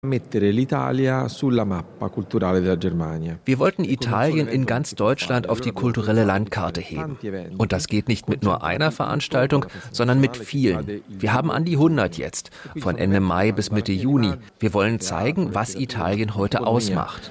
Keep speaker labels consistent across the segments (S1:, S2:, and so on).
S1: Wir wollten Italien in ganz Deutschland auf die kulturelle Landkarte heben. Und das geht nicht mit nur einer Veranstaltung, sondern mit vielen. Wir haben an die 100 jetzt, von Ende Mai bis Mitte Juni. Wir wollen zeigen, was Italien heute ausmacht.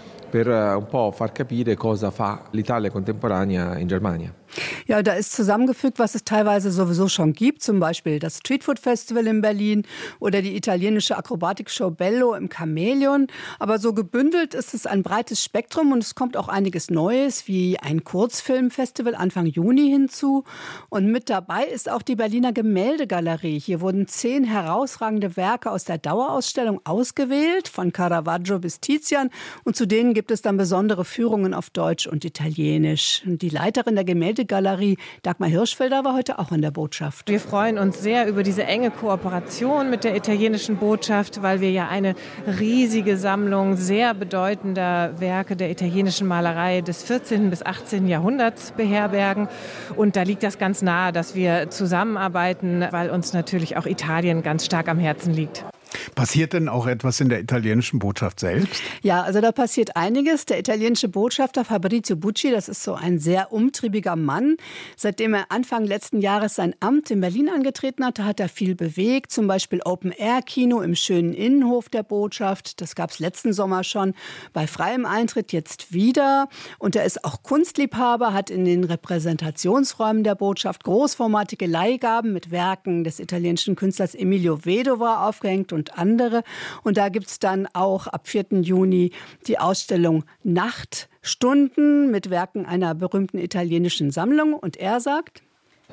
S2: Ja, da ist zusammengefügt, was es teilweise sowieso schon gibt, zum Beispiel das Streetfood-Festival in Berlin oder die italienische Akrobatikshow Bello im Chamäleon. Aber so gebündelt ist es ein breites Spektrum und es kommt auch einiges Neues, wie ein Kurzfilmfestival Anfang Juni hinzu. Und mit dabei ist auch die Berliner Gemäldegalerie. Hier wurden 10 herausragende Werke aus der Dauerausstellung ausgewählt, von Caravaggio bis Tizian. Und zu denen gibt es dann besondere Führungen auf Deutsch und Italienisch. Und die Leiterin der Gemäldegalerie, Dagmar Hirschfelder, war heute auch in der Botschaft.
S3: Wir freuen uns sehr über diese enge Kooperation mit der italienischen Botschaft, weil wir ja eine riesige Sammlung sehr bedeutender Werke der italienischen Malerei des 14. bis 18. Jahrhunderts beherbergen. Und da liegt das ganz nahe, dass wir zusammenarbeiten, weil uns natürlich auch Italien ganz stark am Herzen liegt.
S4: Passiert denn auch etwas in der italienischen Botschaft selbst?
S2: Ja, also da passiert einiges. Der italienische Botschafter Fabrizio Bucci, das ist so ein sehr umtriebiger Mann. Seitdem er Anfang letzten Jahres sein Amt in Berlin angetreten hatte, hat er viel bewegt. Zum Beispiel Open-Air-Kino im schönen Innenhof der Botschaft. Das gab es letzten Sommer schon. Bei freiem Eintritt jetzt wieder. Und er ist auch Kunstliebhaber, hat in den Repräsentationsräumen der Botschaft großformatige Leihgaben mit Werken des italienischen Künstlers Emilio Vedova aufgehängt und andere. Und da gibt es dann auch ab 4. Juni die Ausstellung Nachtstunden mit Werken einer berühmten italienischen Sammlung. Und er sagt: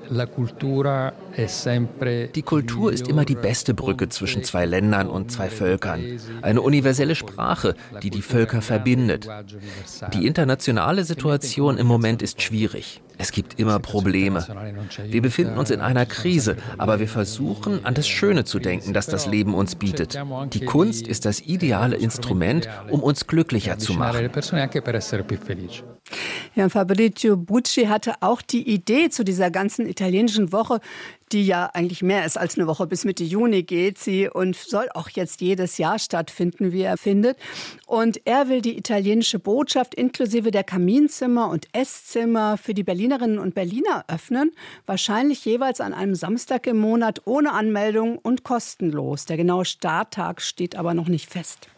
S1: Die Kultur ist immer die beste Brücke zwischen zwei Ländern und zwei Völkern. Eine universelle Sprache, die die Völker verbindet. Die internationale Situation im Moment ist schwierig. Es gibt immer Probleme. Wir befinden uns in einer Krise, aber wir versuchen, an das Schöne zu denken, das das Leben uns bietet. Die Kunst ist das ideale Instrument, um uns glücklicher zu machen.
S2: Ja, Fabrizio Bucci hatte auch die Idee zu dieser ganzen italienischen Woche, die ja eigentlich mehr ist als eine Woche, bis Mitte Juni geht sie und soll auch jetzt jedes Jahr stattfinden, wie er findet. Und er will die italienische Botschaft inklusive der Kaminzimmer und Esszimmer für die Berlinerinnen und Berliner öffnen, wahrscheinlich jeweils an einem Samstag im Monat ohne Anmeldung und kostenlos. Der genaue Starttag steht aber noch nicht fest.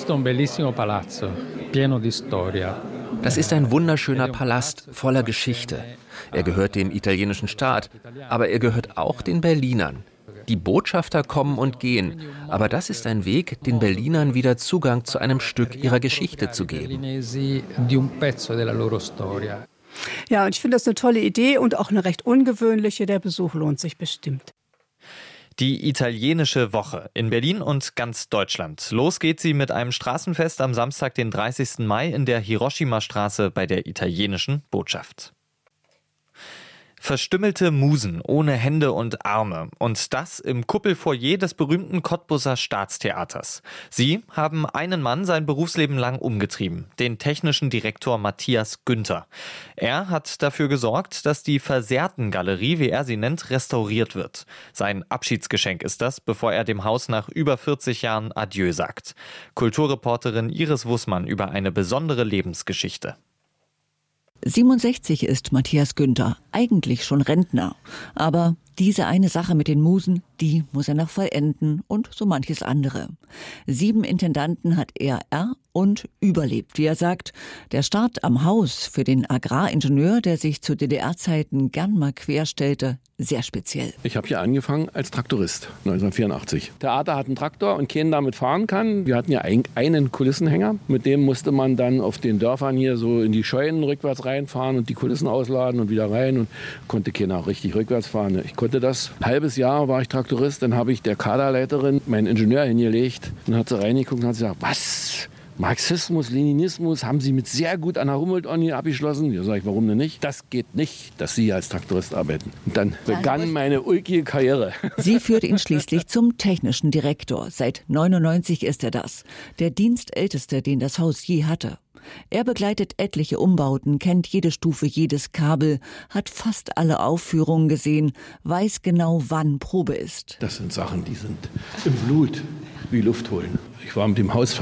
S1: Das ist ein wunderschöner Palast voller Geschichte. Er gehört dem italienischen Staat, aber er gehört auch den Berlinern. Die Botschafter kommen und gehen, aber das ist ein Weg, den Berlinern wieder Zugang zu einem Stück ihrer Geschichte zu geben.
S2: Ja, und ich finde das eine tolle Idee und auch eine recht ungewöhnliche. Der Besuch lohnt sich bestimmt.
S5: Die italienische Woche in Berlin und ganz Deutschland. Los geht sie mit einem Straßenfest am Samstag, den 30. Mai in der Hiroshima-Straße bei der italienischen Botschaft. Verstümmelte Musen ohne Hände und Arme. Und das im Kuppelfoyer des berühmten Cottbuser Staatstheaters. Sie haben einen Mann sein Berufsleben lang umgetrieben, den technischen Direktor Matthias Günther. Er hat dafür gesorgt, dass die Versehrtengalerie, wie er sie nennt, restauriert wird. Sein Abschiedsgeschenk ist das, bevor er dem Haus nach über 40 Jahren Adieu sagt. Kulturreporterin Iris Wussmann über eine besondere Lebensgeschichte.
S6: 67 ist Matthias Günther, eigentlich schon Rentner. Aber diese eine Sache mit den Musen, die muss er noch vollenden und so manches andere. 7 Intendanten hat er und überlebt, wie er sagt. Der Start am Haus für den Agraringenieur, der sich zu DDR-Zeiten gern mal querstellte, sehr speziell.
S7: Ich habe hier angefangen als Traktorist 1984. Theater hat einen Traktor und keinen damit fahren kann. Wir hatten ja einen Kulissenhänger. Mit dem musste man dann auf den Dörfern hier so in die Scheunen rückwärts reinfahren und die Kulissen ausladen und wieder rein und konnte keiner auch richtig rückwärts fahren. Ich konnte das. Ein halbes Jahr war ich Traktorist, dann habe ich der Kaderleiterin meinen Ingenieur hingelegt und hat sie reingeguckt und hat gesagt, was? Marxismus, Leninismus haben Sie mit sehr gut an der Humboldt-Uni abgeschlossen. Ja, sage ich, warum denn nicht? Das geht nicht, dass Sie als Traktorist arbeiten. Und dann begann meine ulkige Karriere.
S6: Sie führte ihn schließlich zum technischen Direktor. Seit 99 ist er das. Der Dienstälteste, den das Haus je hatte. Er begleitet etliche Umbauten, kennt jede Stufe, jedes Kabel, hat fast alle Aufführungen gesehen, weiß genau, wann Probe ist.
S7: Das sind Sachen, die sind im Blut wie Luft holen. Ich war mit dem Haus